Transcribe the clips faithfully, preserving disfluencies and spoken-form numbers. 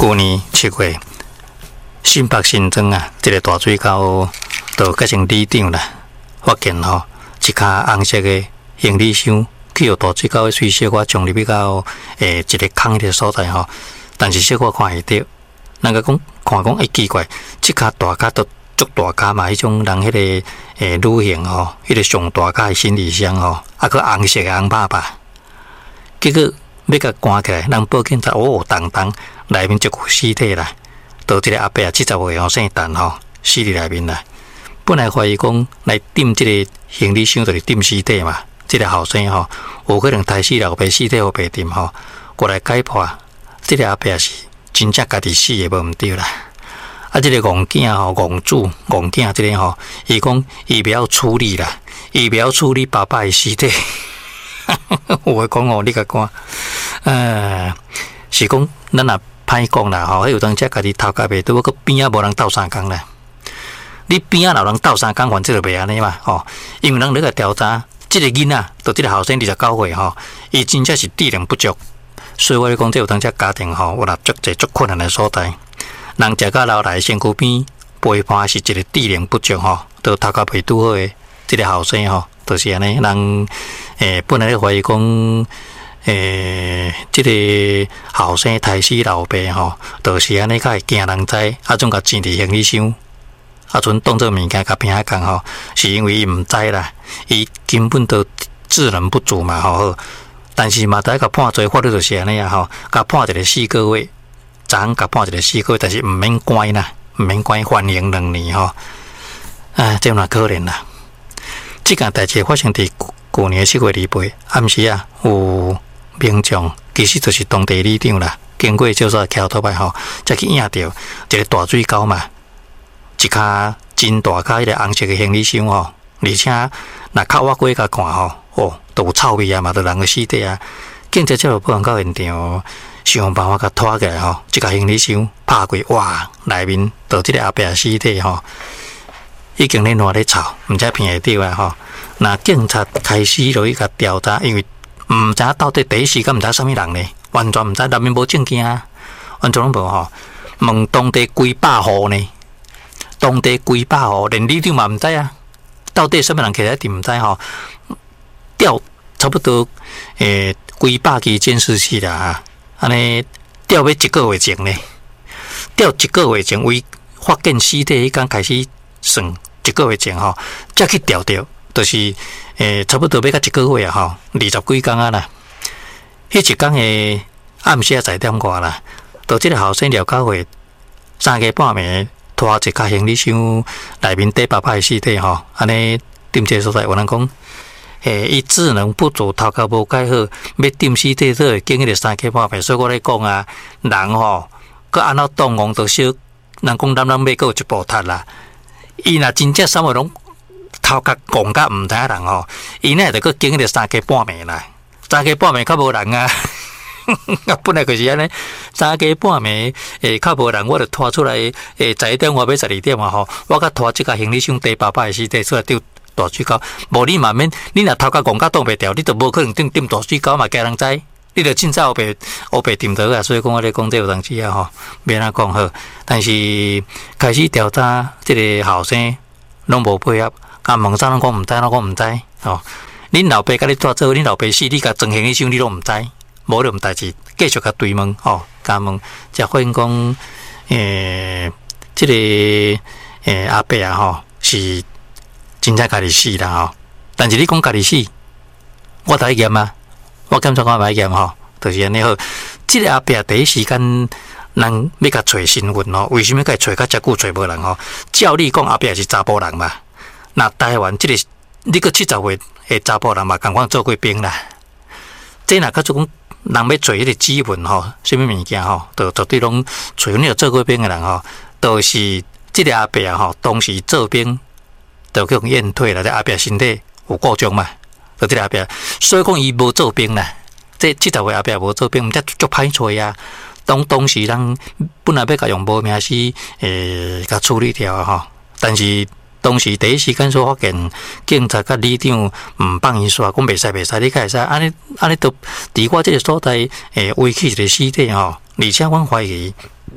去年七月，新北新庄啊，这个大水沟就改成里长啦，发现吼、哦、一卡红色的行李箱去到大水沟的水小可冲入比较诶一个坑的所在吼，但是小可看会到，人家讲看讲会奇怪，这卡大卡都足大卡嘛，迄种人迄、那个诶旅行吼，迄、那个上大卡的行李箱吼，啊个红色的红爸爸，结果要甲关起来，人报警查哦，当当内面就有尸体啦，到这个阿伯啊七十岁吼姓陈吼，死伫内面啦。本来怀疑讲来掂这个行李箱就是掂尸体嘛，这个后生吼有可能抬死老爸尸体互白掂吼，过来解剖，这个阿伯是真正家己死的无毋对啦。啊，这个戆囝吼，戆主戆囝这个吼，伊讲伊不要处理啦，伊不要处理爸爸的尸体。有诶讲哦，你甲看，呃，是讲咱若歹讲啦吼，有当只家己头壳袂拄，个边仔无人斗相共啦。你边仔老人斗相共，反正就袂安尼嘛，吼、哦，因为人咧个调查，即、这个囡仔，就即个后生二十九岁吼，伊真正是智能不足，所以我咧讲，即有当只家庭吼，有若足侪足困难诶所在，人食到老来身躯边陪伴是一个智能不足吼，都头壳袂拄好诶，即个后生吼，就是安尼，人诶本来咧怀疑讲，诶，即、这个后生抬死老爸吼，就是安尼，较会惊人知，啊，总甲钱伫行李箱。啊，阵当作物件甲平下讲吼，是因为伊毋知啦，伊根本都智能不足嘛吼。但是嘛，大家甲判罪法律就是安尼啊吼，甲判一个四个月，昨昏甲判一个四个月，但是毋免关啦，毋免关缓刑两年吼。啊，这嘛可怜啦。即件代志发生伫去年七月二八暗时啊，有民众其实就是当地里长啦，经过招煞桥头摆吼，才去影到一个大水沟嘛。一卡真大卡迄个红色的行李箱吼，而且若靠我过甲看吼，哦，都有臭味啊嘛，都人个尸体啊。警察才有报案到现场，想办法甲拖起来吼，一个行李箱拍开，哇，内面就即个阿伯尸体吼，已经咧烂咧臭，毋知骗会着啊吼。那警察开始落去甲调查，因为毋知到底第一时间毋知啥物人呢，完全毋知内面无证件啊，完全拢无吼。问当地几百户呢？当地几百户，连里长嘛毋知啊，到底什么人起来定毋知吼？调差不多诶几百支监视器啦哈，安尼调要一个月前呢，调一个月前为发现尸体迄天开始算一个月前吼，才去调调，就是诶差不多要到一个月啊吼，二十几天啊啦。迄一天诶暗时啊十点外啦，到即个后生了九岁，三更半暝。拖一卡行李箱，内面底爸爸的尸体吼，安尼掂这所在，有人讲，诶，伊智能不足，头壳无改好，要掂尸体都会经迄个三更半暝，所以我咧讲啊，人吼，佮安怎动工都小，人讲男人马佮有一步踢啦，伊若真正啥物拢头壳戆甲毋知影人吼，伊呢就佮经迄个三更半暝啦，三更半暝较无人啊。啊，本来就是安尼，三更半暝，诶，较无人，我就拖出来，诶，十一点外尾十二点啊吼，我甲拖即个行李箱底爸爸的尸体出来丢大水沟，无你嘛免，你若头壳戆甲挡袂掉，你就无可能定定大水沟嘛，家人知，你就凊彩后白后白tìm到啊，所以讲我咧讲这有当时啊吼，免安讲好，但是开始调查即个后生拢无配合，啊问啥拢讲毋知，拢讲毋知，吼，恁老爸甲你带做，恁老爸死，你甲装行李箱你拢毋知。无任代志，继续甲追问吼，甲问，才发现讲，诶，即、这个诶阿伯啊吼，是真正家己死啦吼。但是你讲家己死，我第一验啊，我检察官买验吼，就是安尼好。即、这个阿伯第一时间，人要甲找身份吼，为什么甲找甲遮久找无人吼？照理讲阿伯是查甫人嘛，那台湾即、这个你个七十岁诶查甫人嘛，共款做过兵啦，这若较做讲。人要找迄个指纹吼，什么物件吼，就绝对拢找你有做过兵的人吼，都、就是即个阿伯啊吼，当时做兵就叫验退啦，这阿伯身体有故障嘛，就即个阿伯，所以讲伊无做兵啦，这七十岁阿伯无做兵，毋则足歹找啊。当当时人本来要甲用无名尸诶，甲处理掉啊吼，但是。当时第一时间所发现，警察甲里长毋放伊煞，讲袂使袂使，你会使安尼安尼都伫我即个所在，诶，围起一个尸体吼，而且阮怀疑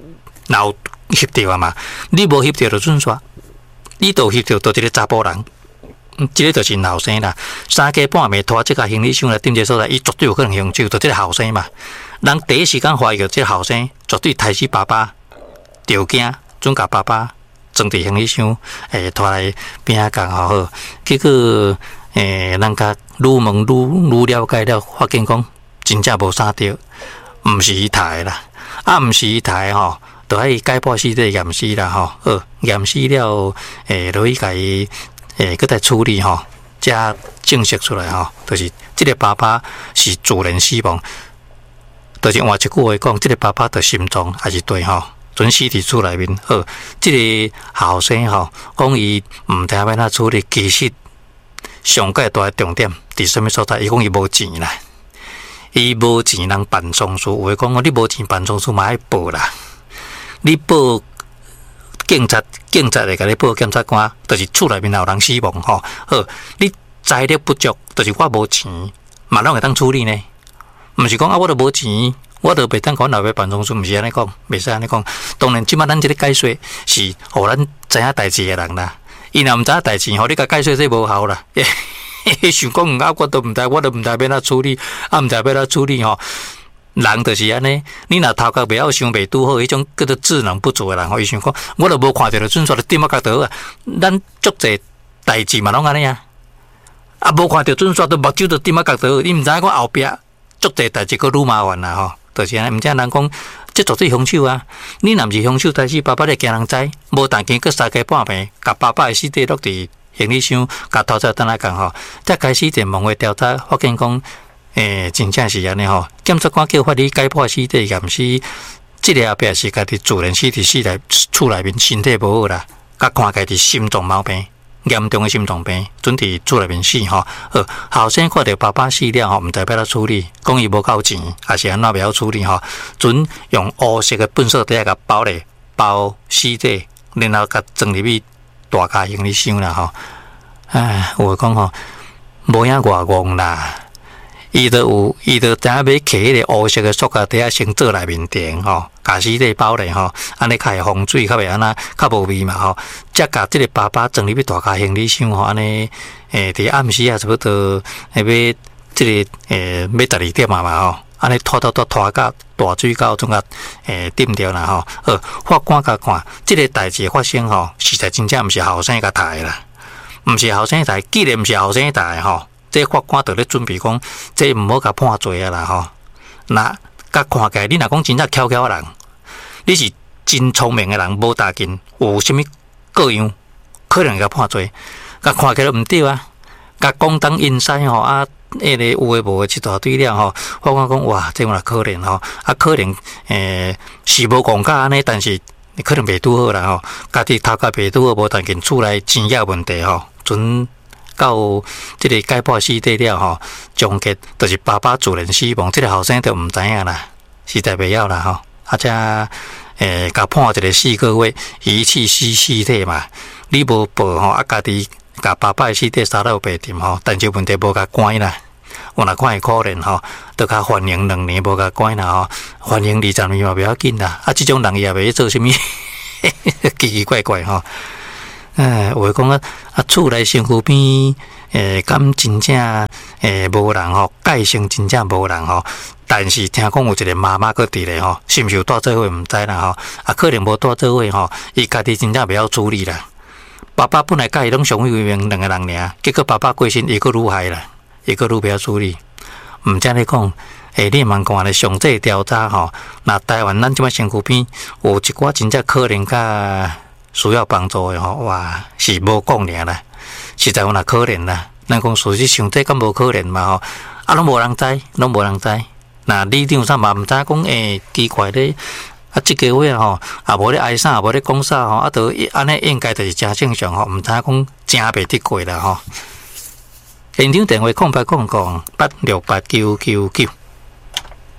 然后翕到啊嘛，你无翕到就准煞，你都翕到，就一个查甫人，即、這個就是后生啦。三更半暝拖即個行李箱来踮即所在，伊絕對有可能凶手，就即個後生嘛。人第一時間懷疑到即個後生，絕對殺死爸爸，就驚準甲爸爸裝佇行李箱，誒拖來邊仔講好好。結果誒，人家愈問愈愈了解了，發現講真正無啥着，毋是伊殺啦，啊毋是伊殺吼。就喺解剖屍體驗屍啦，吼，呃，驗屍了，誒，落去甲伊，誒，佮再處理吼，才證實出來吼，就是即個爸爸是自然死亡，就是換一句話講，即個爸爸的心臟還是對吼，準屍體厝內面，好，即個後生吼，講伊毋知要哪處理，其實上界大重點佇什麼所在？伊講伊無錢啦，伊無錢人辦喪事，有誒講你無錢辦喪事嘛愛報啦。你報警察，警察會甲你報檢察官，就是厝內面有人死亡吼。好，你財力不足，就是我無錢，嘛攏會當處理呢。毋是講啊，我都無錢，我都袂當講老爸辦喪事，毋是安尼講，袂使安尼講。當然，即馬咱即個解說是互咱知影代志誒人啦。伊若毋知影代志，吼，你甲解說這無效啦。伊想講啊，我都毋知，我都毋知要哪處理，啊毋知要哪處理吼。人就是安尼，你若頭殼袂曉想袂拄好，迄種叫做智能不足誒人，吼，伊想講，我都無看到，準煞就點啊角度啊，咱足濟代志嘛攏安尼啊，啊無看到準煞都目睭就點啊角度，你毋知影講後壁足濟代志佫愈麻煩啦吼，就是安尼，毋知人講即絕對兇手啊，你若毋是兇手，但是爸爸咧驚人知，無但見佫三更半暝，甲爸爸誒屍體落佇行李箱，甲偷走等來講吼，才開始電問話調查，發現講。誒，真正是安尼吼，檢察官叫法律解剖屍體驗屍，即個後壁是家己自然死佇死內厝內面身體無好啦，甲看家己心臟毛病，嚴重嘅心臟病，準佇厝內面死吼。好，後生看到爸爸死了吼，毋知要怎處理，講伊無夠錢，還是安怎袂曉處理吼，準用烏色嘅糞掃袋甲包咧包屍體，然後甲裝入去大家行李箱啦吼。唉，有講吼，無影外戇啦。伊都有，伊都知影要摕迄個烏色嘅塑膠袋先做內面墊吼，甲屍體包咧吼，安尼較會防水，較袂安那較無味嘛吼。則甲即個爸爸裝入去大家行李箱吼，安尼誒佇暗時啊，差不多係要即個誒要十二點啊嘛吼，安尼拖拖拖拖到大水溝總甲誒點掉啦吼。好，法官甲看，即個代誌發生吼，實在真正毋是後生甲殺啦，毋是後生殺，既然毋是後生殺吼。這法官就咧準備講，這毋好甲判罪啊啦吼。那甲看起來，你若講真正巧巧人，你是真聰明嘅人，無大勁，有啥物各樣可能甲判罪？甲看起來毋對啊！甲講當因西吼啊，迄個有誒無誒一大堆了吼。法官講哇，這個可能吼，啊可能誒、欸、是無講甲安尼，但是可能袂拄好啦吼。家己頭殼袂拄好，無但見厝內錢也問題吼，準。到即個解剖屍體了吼，終結就是爸爸自然死亡，即、這個後生都毋知影啦，實在袂曉啦吼。啊，則誒，甲判一個四個月遺棄屍屍體嘛，你無報吼，啊，家己甲爸爸誒屍體撒到白點吼，但是問題無甲關啦，我若看會可憐吼，都甲緩刑兩年無甲關啦吼，緩刑二十年嘛袂要緊啦，啊，即種人伊也袂做啥物奇奇怪怪吼。誒，有誒講啊，啊，厝內身軀邊誒，敢真正誒無人吼，介生真正無人吼。但是聽講有一個媽媽擱佇咧吼，是毋是有帶做伙毋知啦吼。啊，可能無帶做伙吼，伊家己真正袂曉處理啦。爸爸本來甲伊攏相依為命兩個人爾，結果爸爸過身，伊擱愈害啦，伊擱愈袂曉處理。毋知你講，誒，你問看咧，詳細調查吼，那台灣咱即擺身軀邊有一寡真正可能甲。需要幫助的吼，哇，是無講爾啦，實在有若可憐啦。咱講事實上這敢無可憐嘛吼，啊，攏無人知，攏無人知。那李長啥嘛毋知講誒，奇怪咧，啊，即個月吼，啊無咧哀啥，無咧講啥吼，啊，都安尼應該就是真正常吼，毋知講真袂得過啦吼。現場電話空八空空八六八九九九。